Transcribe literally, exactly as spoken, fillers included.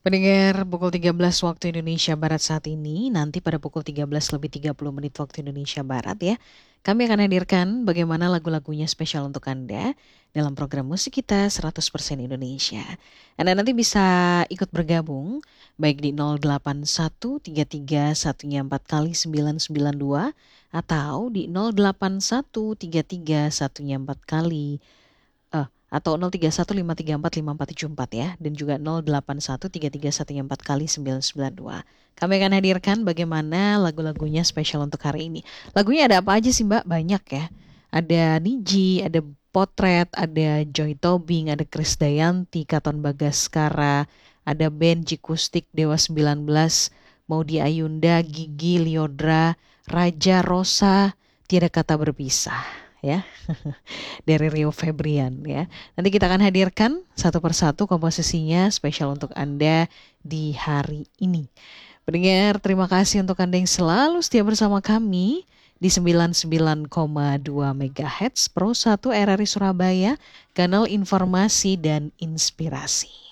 Pendengar pukul tiga belas waktu Indonesia Barat saat ini, nanti pada pukul tiga belas lebih tiga puluh menit waktu Indonesia Barat ya, kami akan hadirkan bagaimana lagu-lagunya spesial untuk Anda dalam program musik kita seratus persen Indonesia. Anda nanti bisa ikut bergabung baik di nol delapan satu tiga tiga satu empat kali sembilan sembilan dua atau di nol delapan satu tiga tiga satu empat kali Eh, atau nol tiga satu lima tiga empat lima empat tujuh empat ya, dan juga nol delapan satu tiga tiga satu empat kali sembilan sembilan dua. Kami akan hadirkan bagaimana lagu-lagunya spesial untuk hari ini. Lagunya ada apa aja sih Mbak? Banyak ya. Ada Niji, ada Potret, ada Joy Tobing, ada Krisdayanti, Katon Bagaskara, ada band Jikustik, Dewa sembilan belas, Maudy Ayunda, Gigi, Liodra, Raja Rosa, Tiada Kata Berpisah ya. Dari Rio Febrian ya. Nanti kita akan hadirkan satu persatu komposisinya spesial untuk Anda di hari ini. Pendengar, terima kasih untuk Anda yang selalu setia bersama kami di sembilan puluh sembilan koma dua MHz Pro satu R R I Surabaya, kanal informasi dan inspirasi.